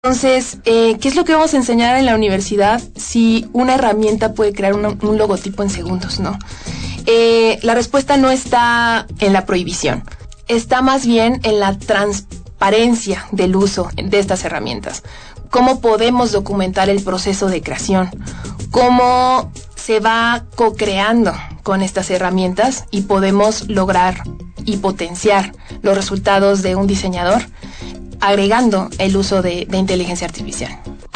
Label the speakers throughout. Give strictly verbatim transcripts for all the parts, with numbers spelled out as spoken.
Speaker 1: Entonces, eh, ¿qué es lo que vamos a enseñar en la universidad si una herramienta puede crear un, un logotipo en segundos, no? Eh, la respuesta no está en la prohibición, está más bien en la transparencia del uso de estas herramientas. ¿Cómo podemos documentar el proceso de creación? ¿Cómo se va co-creando con estas herramientas y podemos lograr y potenciar los resultados de un diseñador agregando el uso de, de inteligencia artificial?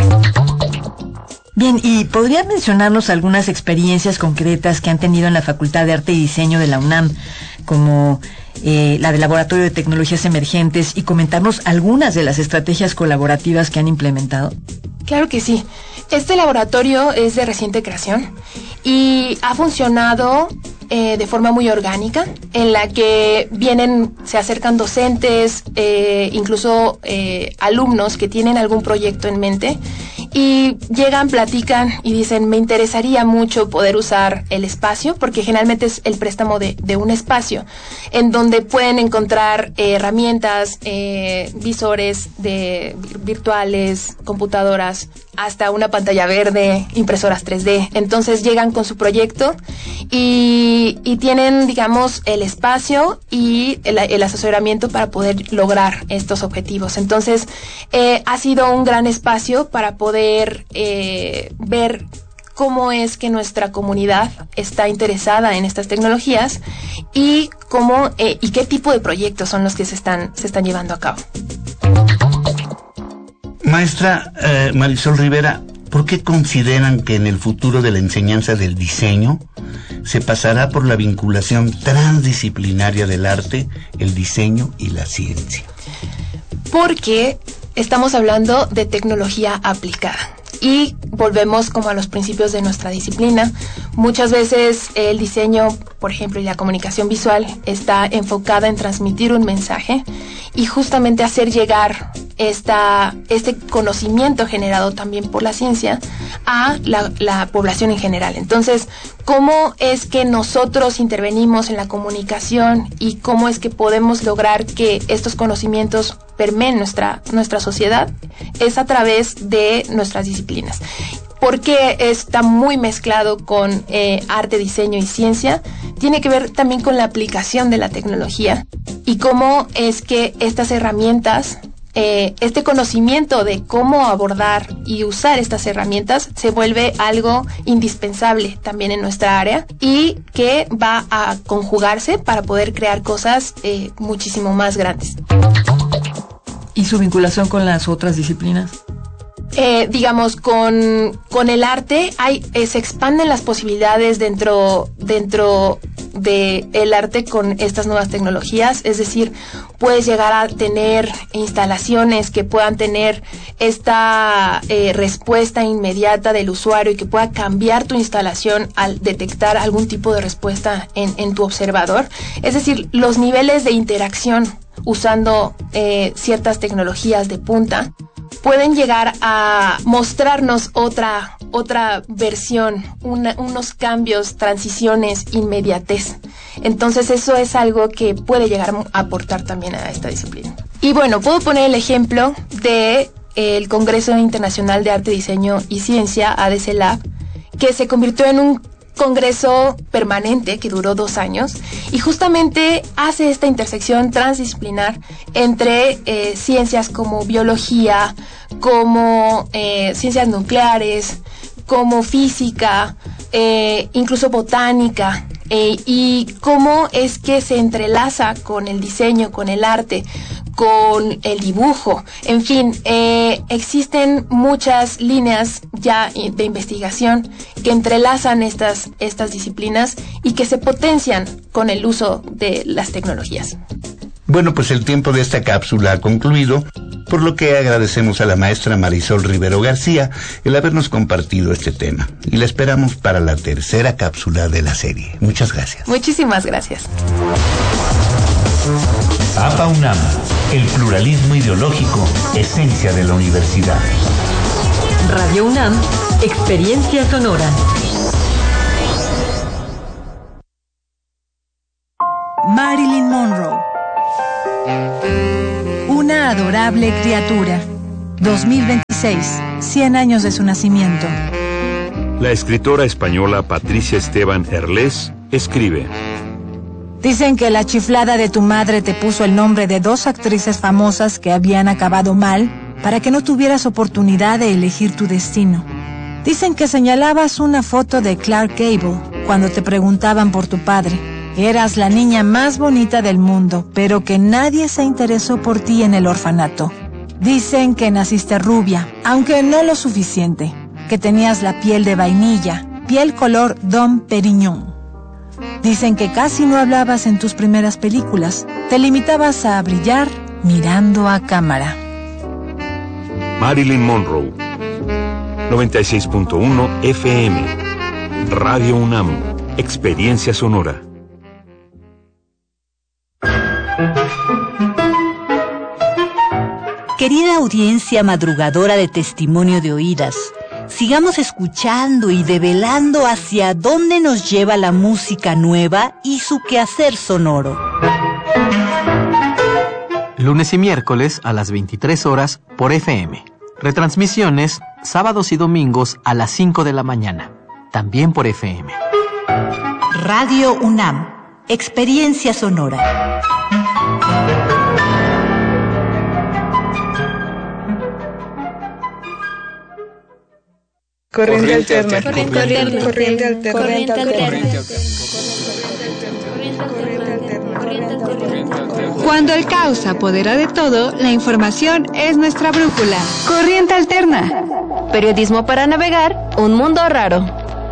Speaker 2: Bien, ¿y podrían mencionarnos algunas experiencias concretas que han tenido en la Facultad de Arte y Diseño de la UNAM, como eh, la del Laboratorio de Tecnologías Emergentes, y comentarnos algunas de las estrategias colaborativas que han implementado?
Speaker 1: Claro que sí. Este laboratorio es de reciente creación y ha funcionado eh, de forma muy orgánica, en la que vienen, se acercan docentes, eh, incluso eh, alumnos que tienen algún proyecto en mente y llegan, platican y dicen, me interesaría mucho poder usar el espacio, porque generalmente es el préstamo de, de un espacio en donde pueden encontrar eh, herramientas, eh, visores de virtuales, computadoras, hasta una pantalla verde, impresoras tres D. Entonces llegan con su proyecto y, y tienen, digamos, el espacio y el, el asesoramiento para poder lograr estos objetivos. Entonces eh, ha sido un gran espacio para poder eh, ver cómo es que nuestra comunidad está interesada en estas tecnologías y cómo eh, y qué tipo de proyectos son los que se están se están llevando a cabo.
Speaker 3: Maestra eh, Marisol Rivera, ¿por qué consideran que en el futuro de la enseñanza del diseño se pasará por la vinculación transdisciplinaria del arte, el diseño y la ciencia?
Speaker 1: Porque estamos hablando de tecnología aplicada y volvemos como a los principios de nuestra disciplina. Muchas veces el diseño, por ejemplo, y la comunicación visual está enfocada en transmitir un mensaje y justamente hacer llegar esta, este conocimiento generado también por la ciencia a la, la población en general. Entonces, ¿cómo es que nosotros intervenimos en la comunicación y cómo es que podemos lograr que estos conocimientos permeen nuestra, nuestra sociedad? Es a través de nuestras disciplinas. Porque está muy mezclado con eh, arte, diseño y ciencia, tiene que ver también con la aplicación de la tecnología y cómo es que estas herramientas, eh, este conocimiento de cómo abordar y usar estas herramientas se vuelve algo indispensable también en nuestra área y que va a conjugarse para poder crear cosas eh, muchísimo más grandes.
Speaker 2: ¿Y su vinculación con las otras disciplinas?
Speaker 1: Eh, digamos, con, con el arte hay, eh, se expanden las posibilidades dentro, dentro de el arte con estas nuevas tecnologías. Es decir, puedes llegar a tener instalaciones que puedan tener esta eh, respuesta inmediata del usuario y que pueda cambiar tu instalación al detectar algún tipo de respuesta en, en tu observador. Es decir, los niveles de interacción usando eh, ciertas tecnologías de punta pueden llegar a mostrarnos otra, otra versión, una, unos cambios, transiciones, inmediatez. Entonces eso es algo que puede llegar a aportar también a esta disciplina. Y bueno, puedo poner el ejemplo de el Congreso Internacional de Arte, Diseño y Ciencia, A D C Lab, que se convirtió en un congreso permanente que duró dos años y justamente hace esta intersección transdisciplinar entre eh, ciencias como biología, como eh, ciencias nucleares, como física, eh, incluso botánica, eh, y cómo es que se entrelaza con el diseño, con el arte, con el dibujo. En fin, eh, existen muchas líneas ya de investigación que entrelazan estas, estas disciplinas y que se potencian con el uso de las tecnologías.
Speaker 3: Bueno, pues el tiempo de esta cápsula ha concluido, por lo que agradecemos a la maestra Marisol Rivero García el habernos compartido este tema y la esperamos para la tercera cápsula de la serie. Muchas gracias.
Speaker 1: Muchísimas gracias.
Speaker 4: APA UNAM, el pluralismo ideológico, esencia de la universidad.
Speaker 2: Radio UNAM, experiencia sonora.
Speaker 5: Marilyn Monroe. Una adorable criatura. dos mil veintiséis, cien años de su nacimiento.
Speaker 6: La escritora española Patricia Esteban Herlés escribe:
Speaker 5: Dicen que la chiflada de tu madre te puso el nombre de dos actrices famosas que habían acabado mal para que no tuvieras oportunidad de elegir tu destino. Dicen que señalabas una foto de Clark Gable cuando te preguntaban por tu padre. Eras la niña más bonita del mundo, pero que nadie se interesó por ti en el orfanato. Dicen que naciste rubia, aunque no lo suficiente, que tenías la piel de vainilla, piel color Dom Perignon. Dicen que casi no hablabas en tus primeras películas, te limitabas a brillar mirando a cámara.
Speaker 6: Marilyn Monroe, noventa y seis punto uno F M, Radio UNAM, Experiencia Sonora.
Speaker 7: Querida audiencia madrugadora de Testimonio de Oídas, sigamos escuchando y develando hacia dónde nos lleva la música nueva y su quehacer sonoro.
Speaker 8: Lunes y miércoles a las veintitrés horas por F M. Retransmisiones sábados y domingos a las cinco de la mañana, también por F M.
Speaker 7: Radio UNAM, Experiencia Sonora.
Speaker 9: Corriente alterna. Corriente alterna. Corriente alterna. Corriente alterna.
Speaker 10: Cuando el caos se apodera de todo, la información es nuestra brújula. Corriente alterna.
Speaker 11: Periodismo para navegar un mundo raro.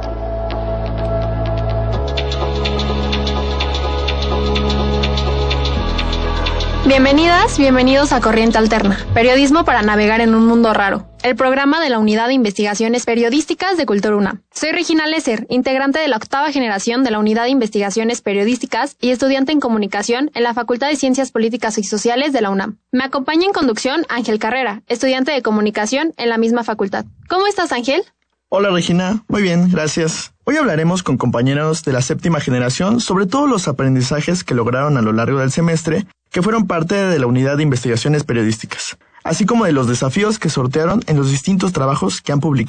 Speaker 12: Bienvenidas, bienvenidos a Corriente Alterna, periodismo para navegar en un mundo raro, el programa de la Unidad de Investigaciones Periodísticas de Cultura UNAM. Soy Regina Lesser, integrante de la octava generación de la Unidad de Investigaciones Periodísticas y estudiante en Comunicación en la Facultad de Ciencias Políticas y Sociales de la UNAM. Me acompaña en conducción Ángel Carrera, estudiante de Comunicación en la misma facultad. ¿Cómo estás, Ángel?
Speaker 13: Hola Regina, muy bien, gracias. Hoy hablaremos con compañeros de la séptima generación sobre todos los aprendizajes que lograron a lo largo del semestre que fueron parte de la Unidad de Investigaciones Periodísticas, así como de los desafíos que sortearon en los distintos trabajos que han publicado.